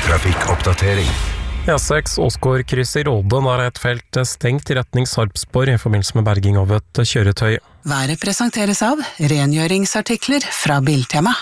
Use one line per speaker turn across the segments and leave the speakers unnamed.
Trafikkoppdatering.
E6 Åsgård-kryss i Råde, der et felt stengt i retning Sarpsborg i forbindelse med berging av et kjøretøy.
Været presenteres av rengjøringsartikler fra Biltema.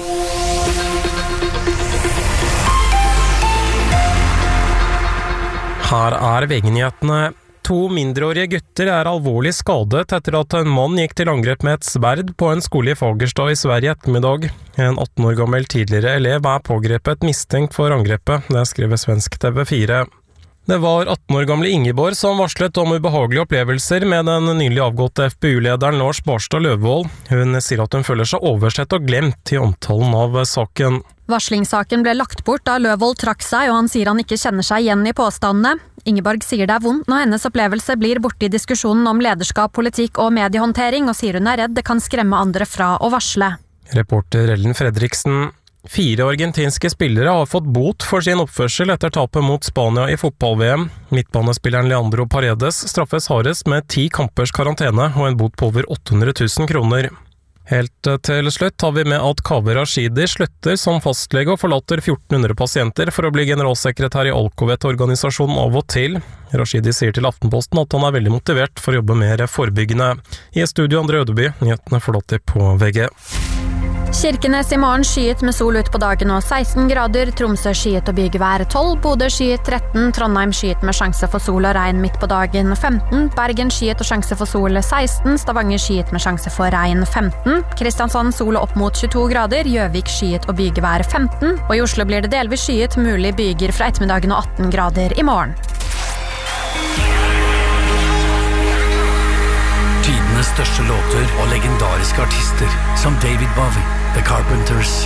Her VG-nyhetene. 2 mindreårige gutter alvorlig skadet etter at en mann gikk til angrep med et sverd på en skole i Fagerstad i Sverige ettermiddag. En 18 år gammel tidligere elev pågrepet mistenkt for angrepet, det skriver svensk TV4. Det var 18 år gamle Ingeborg som varslet om ubehagelige opplevelser med den nylig avgåtte FPU-lederen Lars Barstad Løvvold. Hun sier at hun føler seg oversett og glemt i omtalen av saken.
Varslingssaken ble lagt bort da Løvvold trakk seg, og han sier han ikke kjenner seg igjen i påstandene. Ingeborg sier det vondt når hennes opplevelse blir borte i diskusjonen om lederskap, politikk og mediehåndtering, og sier hun redd det kan skremme andre fra å varsle.
Reporter Ellen Fredriksen. 4 argentinske spillere har fått bot for sin oppførsel etter tapet mot Spania i fotball-VM. Midtbanespilleren Leandro Paredes straffes hardest med 10 kampers karantene og en bot på over 800 000 kroner. Helt til slutt har vi med at Kaveh Rashidi slutter som fastlege og forlater 1400 pasienter for å bli generalsekretær i Alcovet-organisasjonen av og til. Rashidi sier til Aftenposten at han veldig motivert for å jobbe mer forebyggende. I studio André Ødeby, nyhetene forlater på VG.
Kirkenes i morgen skyet med sol ut på dagen og 16 grader, Tromsø skyet og bygevær 12, Bodø skyet 13, Trondheim skyet med sjanse for sol og regn midt på dagen 15, Bergen skyet og sjanse for sol 16, Stavanger skyet med sjanse for regn 15, Kristiansand sol opp mot 22 grader, Gjøvik skyet og bygevær 15, og i Oslo blir det delvis skyet, mulig byger fra ettermiddagen og 18 grader i morgen.
Tidenes største låter og legendariske artister som David Bowie, The Carpenters,